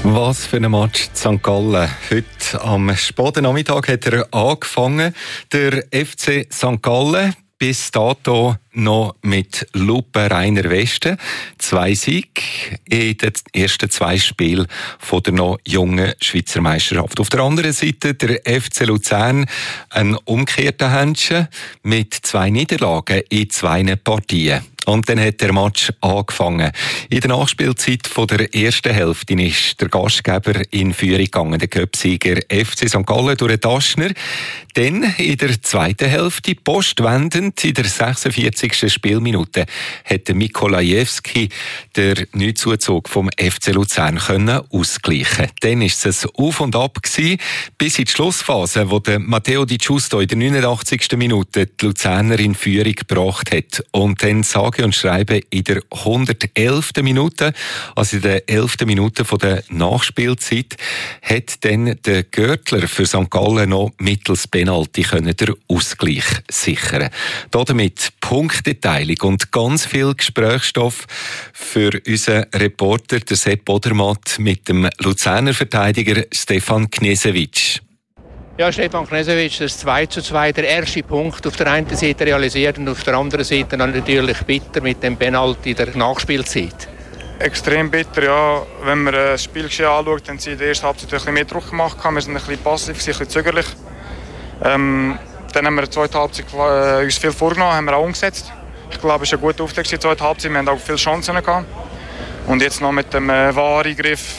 Was für ein Match St. Gallen. Heute am späten Nachmittag hat er angefangen. Der FC St. Gallen bis dato noch mit lupenreiner Weste. 2 Siege in den ersten 2 Spielen von der noch jungen Schweizer Meisterschaft. Auf der anderen Seite der FC Luzern, ein umgekehrter Händchen mit 2 Niederlagen in 2 Partien. Und dann hat der Match angefangen. In der Nachspielzeit von der ersten Hälfte ist der Gastgeber in Führung gegangen, der Cupsieger FC St. Gallen durch den Taschner. Dann in der zweiten Hälfte, postwendend in der 46. Spielminute, hat Mikolajewski der Neuzuzug vom FC Luzern ausgleichen. Dann war es ein Auf und Ab gewesen, bis in die Schlussphase, wo der Matteo Di Giusto in der 89. Minute die Luzerner in Führung gebracht hat. Und dann sage und schreibe in der 111. Minute, also in der 11. Minute von der Nachspielzeit, hat dann der Görtler für St. Gallen noch mittels Penalty den Ausgleich sichern. Damit Punkteteilung und ganz viel Gesprächsstoff für unseren Reporter, der Sepp Odermatt, mit dem Luzerner Verteidiger Stefan Knežević. Ja, Stefan Knežević, das 2:2, der erste Punkt auf der einen Seite realisiert und auf der anderen Seite natürlich bitter mit dem Penalty in der Nachspielzeit. Extrem bitter, ja. Wenn man das Spielgeschehen anschaut, dann haben sie in der ersten Halbzeit ein bisschen mehr Druck gemacht. Wir sind ein bisschen passiv, ein bisschen zögerlich. Dann haben wir in der zweiten Halbzeit uns viel vorgenommen, haben wir auch umgesetzt. Ich glaube, es war ein guter Auftrag in der zweiten Halbzeit. Wir haben auch viele Chancen gehabt. Und jetzt noch mit dem VAR-Eingriff.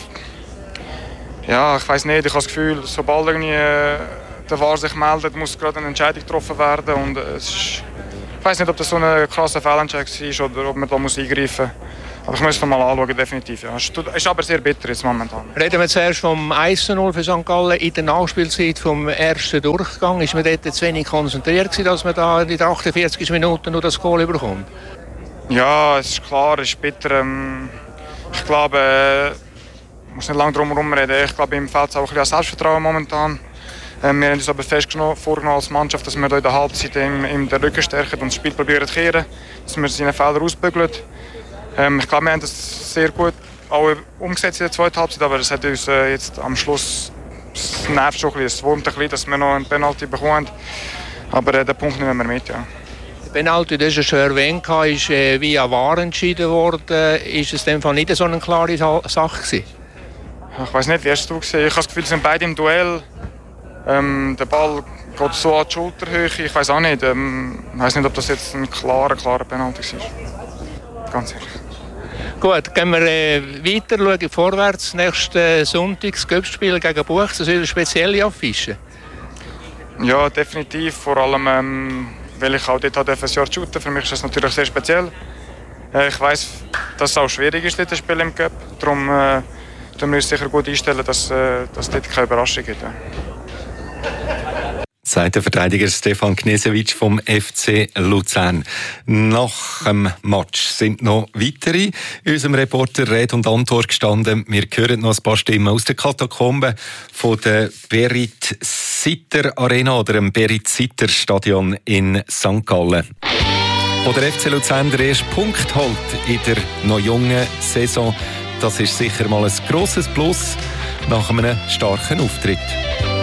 Ja, ich weiss nicht, ich habe das Gefühl, sobald irgendwie der VAR sich meldet, muss gerade eine Entscheidung getroffen werden. Und ich weiss nicht, ob das so ein krasser Fehlentscheid war oder ob man da eingreifen muss. Aber ich muss es mal anschauen, definitiv. Ja. Es ist aber sehr bitter jetzt momentan. Reden wir zuerst vom 1:0 für St. Gallen in der Nachspielzeit vom ersten Durchgang. Ist man dort zu wenig konzentriert, dass man da in den 48 Minuten nur das Goal bekommt? Ja, es ist klar, es ist bitter. Ich glaube, ich muss nicht lange drum herum reden. Ich glaube, im Feld ist auch ein bisschen Selbstvertrauen momentan. Wir haben uns aber fest vorgenommen als Mannschaft, dass wir in der Halbzeit in den Rücken stärken und das Spiel probieren zu kehren, dass wir seine Fehler ausbügeln. Ich glaube, wir haben das sehr gut auch umgesetzt in der zweiten Halbzeit, aber es hat uns jetzt am Schluss, es nervt schon ein bisschen, es wurmt ein bisschen, dass wir noch einen Penalty bekommen. Aber den Punkt nehmen wir mit, ja. Der Penalty, das ist ja schon erwähnt, ist via VAR entschieden worden. Ist es in dem Fall nicht so eine klare Sache gewesen? Ich weiß nicht, wie hast du gesehen? Ich habe das Gefühl, sie sind beide im Duell. Der Ball geht so an die Schulterhöhe. Ich weiß auch nicht. Ich weiß nicht, ob das jetzt ein klarer Penalty ist. Ganz ehrlich. Gut, gehen wir weiter, schauen vorwärts. Nächsten Sonntag das Cup-Spiel gegen Buchs. Das ist eine spezielle Affische. Ja, definitiv. Vor allem, weil ich auch dort ein Jahr shooten. Für mich ist das natürlich sehr speziell. Ich weiss, dass es auch schwierig ist, das Spiel im Cup. Darum müssen wir uns sicher gut einstellen, dass es dort keine Überraschung gibt. Sagt der Verteidiger Stefan Knežević vom FC Luzern. Nach dem Match sind noch weitere in unserem Reporter Rede und Antwort gestanden. Wir hören noch ein paar Stimmen aus der Katakombe von der Berit-Sitter Arena oder dem Berit-Sitter Stadion in St. Gallen. Wo der FC Luzern den ersten Punkt holt in der noch jungen Saison, das ist sicher mal ein grosses Plus nach einem starken Auftritt.